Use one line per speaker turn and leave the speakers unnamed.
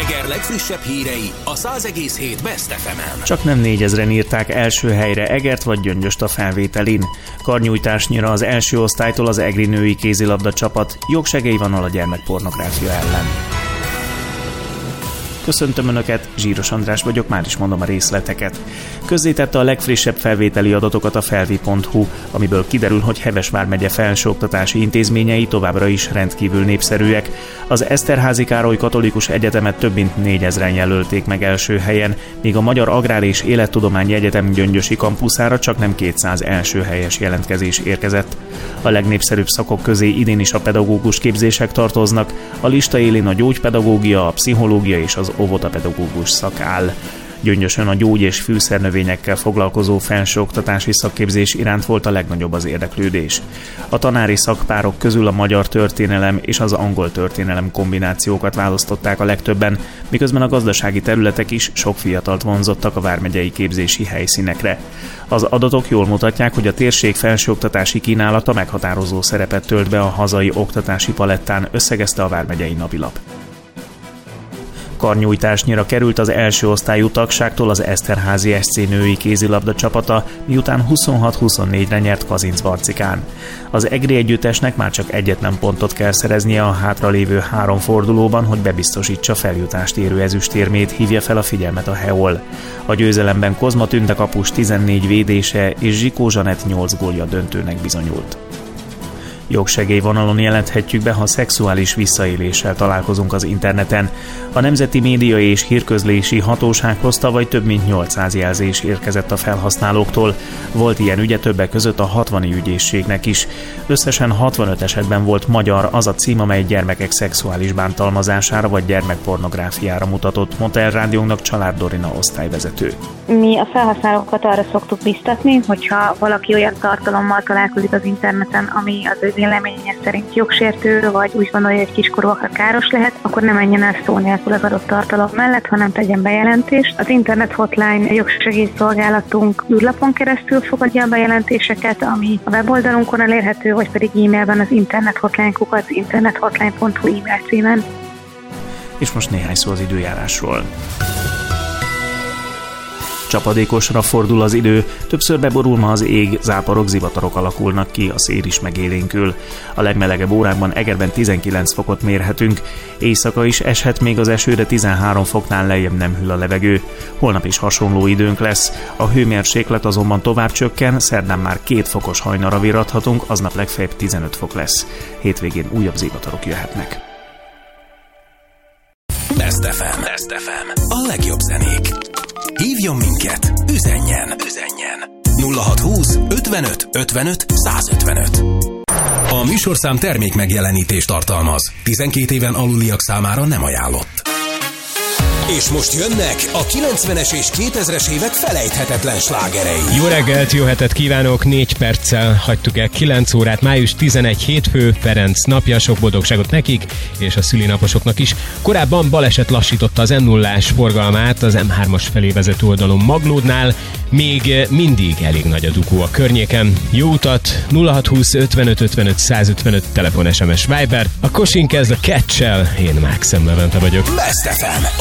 Eger legfrissebb hírei a 100,7 Best FM-en.
Csak nem 4000-en írták első helyre Egert vagy Gyöngyöst a felvételin. Karnyújtásnyira az első osztálytól az egri női kézilabda csapat jogsegélyvonal a gyermekpornográfia ellen. Köszöntöm Önöket, Zsíros András vagyok, már is mondom a részleteket. Közzétette a legfrissebb felvételi adatokat a felvi.hu, amiből kiderül, hogy Heves vármegye felsőoktatási intézményei továbbra is rendkívül népszerűek. Az Eszterházy Károly Katolikus Egyetemet több mint 4000-en jelölték meg első helyen, míg a Magyar Agrár és Élettudományi Egyetem gyöngyösi kampuszára csak nem 200 első helyes jelentkezés érkezett. A legnépszerűbb szakok közé idén is a pedagógus képzések tartoznak, a lista élén a gyógypedagógia, a pszichológia és az óvodapedagógus szak áll. Gyöngyösön a gyógy- és fűszernövényekkel foglalkozó felsőoktatási szakképzés iránt volt a legnagyobb az érdeklődés. A tanári szakpárok közül a magyar történelem és az angol történelem kombinációkat választották a legtöbben, miközben a gazdasági területek is sok fiatalt vonzottak a vármegyei képzési helyszínekre. Az adatok jól mutatják, hogy a térség felsőoktatási kínálata meghatározó szerepet tölt be a hazai oktatási palettán, összegezte a vármegyei napilap. Karnyújtásnyira került az első osztályú tagságtól az Eszterházy SC női kézilabda csapata, miután 26-24-re nyert Kazincbarcikán. Az egri együttesnek már csak egyetlen pontot kell szereznie a hátralévő 3 fordulóban, hogy bebiztosítsa feljutást érő ezüstérmét, hívja fel a figyelmet a Heol. A győzelemben Kozma Tünde kapus 14 védése és Zsikó Zsanett 8 gólja döntőnek bizonyult. Jogsegélyvonalon jelenthetjük be, ha szexuális visszaéléssel találkozunk az interneten. A Nemzeti Média és Hírközlési Hatósághoz tavaly több mint 800 jelzés érkezett a felhasználóktól. Volt ilyen ügye többek között a 60 ügyészségnek is. Összesen 65 esetben volt magyar az a cím, amely gyermekek szexuális bántalmazására vagy gyermekpornográfiára mutatott, mondta el rádiónknak Család Dorina osztályvezető.
Mi a felhasználókat arra szoktuk biztatni, hogyha valaki olyan tartalommal találkozik az interneten, ami az ő véleménye szerint jogsértő, vagy úgy gondolja, hogy kiskorúakra káros lehet, akkor nem menjen el szó nélkül az adott tartalom mellett, hanem tegyen bejelentést. Az internet hotline jogsegélyszolgálatunk űrlapon keresztül fogadja a bejelentéseket, ami a weboldalunkon elérhető, vagy pedig e-mailben az internethotline@internethotline.hu e-mail címen.
És most néhány szó az időjárásról. Csapadékosra fordul az idő, többször beborul ma az ég, záporok, zivatarok alakulnak ki, a szél is megélénkül. A legmelegebb órákban Egerben 19 fokot mérhetünk, éjszaka is eshet még az eső, de 13 foknál lejjebb nem hűl a levegő. Holnap is hasonló időnk lesz, a hőmérséklet azonban tovább csökken, szerdán már 2 fokos hajnalra virradhatunk, aznap legfeljebb 15 fok lesz. Hétvégén újabb zivatarok jöhetnek.
Best FM. Best FM. A legjobb zenék. Hívjon minket, üzenjen 0620 55 55 155. A műsorszám termék megjelenítést tartalmaz. 12 éven aluliak számára nem ajánlott. És most jönnek a 90-es és 2000-es évek felejthetetlen slágerei.
Jó reggelt, jó hetet kívánok! 4 perccel hagytuk el 9 órát. Május 11 hétfő, Ferenc napja, sok boldogságot nekik, és a szülinaposoknak is. Korábban baleset lassította az M0-ás forgalmát az M3-as felé vezető oldalon Maglódnál, még mindig elég nagy a dugó a környéken. Jó utat! 0620 55 55 155 telefon, SMS, Viber. A Kosin kezd a Catch-el, én Mákszem Levente vagyok.
Best FM.